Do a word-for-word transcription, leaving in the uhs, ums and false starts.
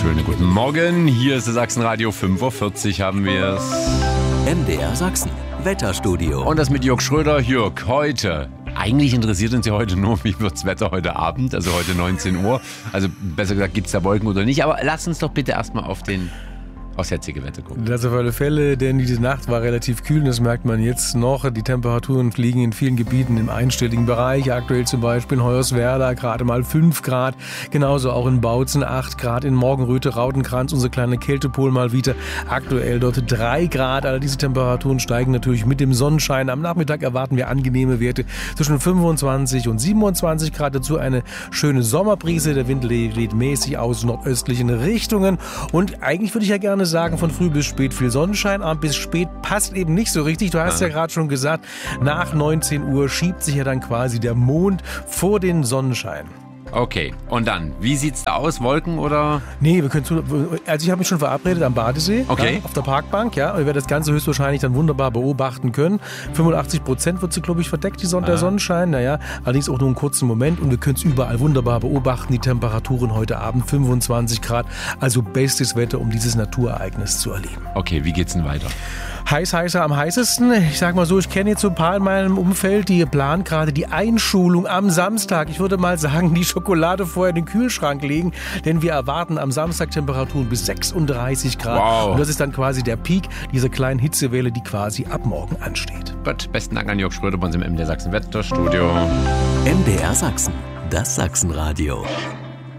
wunderschönen guten Morgen. Hier ist das Sachsenradio, fünf Uhr vierzig haben wir es. M D R Sachsen, Wetterstudio. Und das mit Jörg Schröder. Jörg, heute, eigentlich interessiert uns ja heute nur, wie wird das Wetter heute Abend, also heute neunzehn Uhr. Also besser gesagt, gibt es da Wolken oder nicht. Aber lass uns doch bitte erstmal auf den... aus jetzige Wetter gucken. Das auf alle Fälle, denn diese Nacht war relativ kühl, das merkt man jetzt noch. Die Temperaturen liegen in vielen Gebieten im einstelligen Bereich. Aktuell zum Beispiel in Hoyerswerda gerade mal fünf Grad, genauso auch in Bautzen acht Grad, in Morgenröthe, Rautenkranz, unser kleiner Kältepol mal wieder. Aktuell dort drei Grad. All diese Temperaturen steigen natürlich mit dem Sonnenschein. Am Nachmittag erwarten wir angenehme Werte zwischen fünfundzwanzig und siebenundzwanzig Grad. Dazu eine schöne Sommerbrise. Der Wind weht mäßig aus nordöstlichen Richtungen. Und eigentlich würde ich ja gerne sagen, von früh bis spät viel Sonnenschein, Abend bis spät passt eben nicht so richtig. Du hast ja, ja gerade schon gesagt, nach neunzehn Uhr schiebt sich ja dann quasi der Mond vor den Sonnenschein. Okay, und dann, wie sieht's da aus? Wolken oder? Nee, wir können zu, also ich habe mich schon verabredet am Badesee, okay. Ja, auf der Parkbank, ja, und wir werden das Ganze höchstwahrscheinlich dann wunderbar beobachten können. fünfundachtzig Prozent wird sie, glaube ich, verdeckt, die Sonne, ah. der Sonnenschein, naja, allerdings auch nur einen kurzen Moment und wir können es überall wunderbar beobachten. Die Temperaturen heute Abend fünfundzwanzig Grad, also bestes Wetter, um dieses Naturereignis zu erleben. Okay, wie geht's denn weiter? Heiß, heißer am heißesten. Ich sag mal so, ich kenne jetzt so ein paar in meinem Umfeld, die planen gerade die Einschulung am Samstag. Ich würde mal sagen, die Schokolade vorher in den Kühlschrank legen, denn wir erwarten am Samstag Temperaturen bis sechsunddreißig Grad. Wow. Und das ist dann quasi der Peak dieser kleinen Hitzewelle, die quasi ab morgen ansteht. Gut, besten Dank an Jörg Schröder bei uns im M D R Sachsen Wetterstudio. M D R Sachsen, das Sachsenradio.